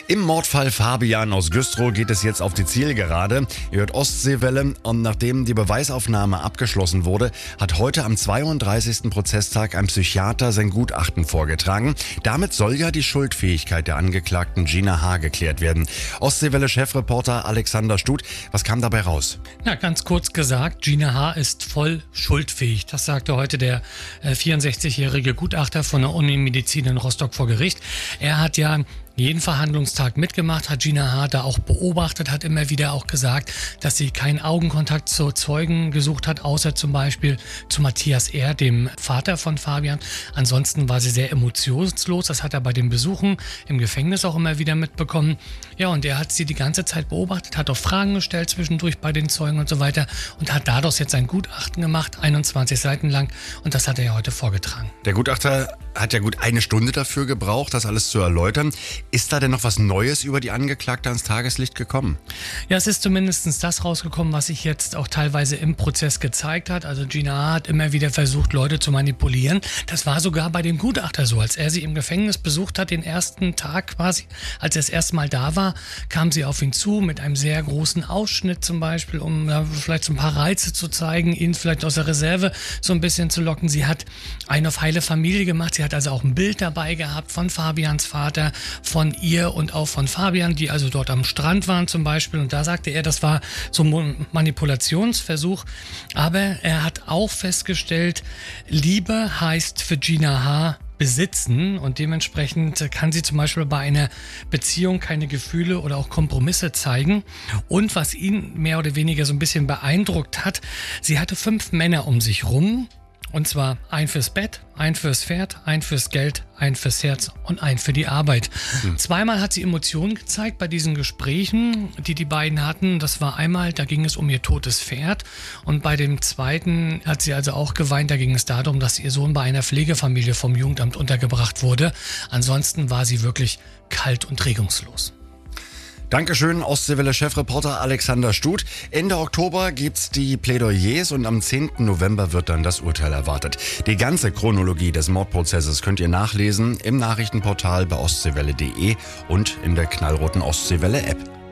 Im Mordfall Fabian aus Güstrow geht es jetzt auf die Zielgerade. Ihr hört Ostseewelle und nachdem die Beweisaufnahme abgeschlossen wurde, hat heute am 32. Prozesstag ein Psychiater sein Gutachten vorgetragen. Damit soll ja die Schuldfähigkeit der Angeklagten Gina H. geklärt werden. Ostseewelle-Chefreporter Alexander Stut, was kam dabei raus? Na, ganz kurz gesagt, Gina H. ist voll schuldfähig. Das sagte heute der 64-jährige Gutachter von der Unimedizin in Rostock vor Gericht. Er hat ja jeden Verhandlungstag mitgemacht, hat Gina H. da auch beobachtet, hat immer wieder auch gesagt, dass sie keinen Augenkontakt zu Zeugen gesucht hat, außer zum Beispiel zu Matthias R., dem Vater von Fabian. Ansonsten war sie sehr emotionslos, das hat er bei den Besuchen im Gefängnis auch immer wieder mitbekommen. Ja, und er hat sie die ganze Zeit beobachtet, hat auch Fragen gestellt zwischendurch bei den Zeugen und so weiter und hat daraus jetzt ein Gutachten gemacht, 21 Seiten lang, und das hat er ja heute vorgetragen. Der Gutachter hat ja gut eine Stunde dafür gebraucht, das alles zu erläutern. Ist da denn noch was Neues über die Angeklagte ans Tageslicht gekommen? Ja, es ist zumindest das rausgekommen, was sich jetzt auch teilweise im Prozess gezeigt hat. Also Gina H. hat immer wieder versucht, Leute zu manipulieren. Das war sogar bei dem Gutachter so. Als er sie im Gefängnis besucht hat, den ersten Tag quasi, als er das erste Mal da war, kam sie auf ihn zu mit einem sehr großen Ausschnitt zum Beispiel, um vielleicht so ein paar Reize zu zeigen, ihn vielleicht aus der Reserve so ein bisschen zu locken. Sie hat einen auf heile Familie gemacht. Sie hat also auch ein Bild dabei gehabt von Fabians Vater, von ihr und auch von Fabian, die also dort am Strand waren zum Beispiel. Und da sagte er, das war so ein Manipulationsversuch. Aber er hat auch festgestellt, Liebe heißt für Gina H. besitzen, und dementsprechend kann sie zum Beispiel bei einer Beziehung keine Gefühle oder auch Kompromisse zeigen. Und was ihn mehr oder weniger so ein bisschen beeindruckt hat, sie hatte 5 Männer um sich rum. Und zwar einen fürs Bett, einen fürs Pferd, einen fürs Geld, einen fürs Herz und einen für die Arbeit. Zweimal hat sie Emotionen gezeigt bei diesen Gesprächen, die die beiden hatten. Das war einmal, da ging es um ihr totes Pferd. Und bei dem zweiten hat sie also auch geweint. Da ging es darum, dass ihr Sohn bei einer Pflegefamilie vom Jugendamt untergebracht wurde. Ansonsten war sie wirklich kalt und regungslos. Dankeschön, Ostseewelle-Chefreporter Alexander Stut. Ende Oktober gibt's die Plädoyers und am 10. November wird dann das Urteil erwartet. Die ganze Chronologie des Mordprozesses könnt ihr nachlesen im Nachrichtenportal bei ostseewelle.de und in der knallroten Ostseewelle-App.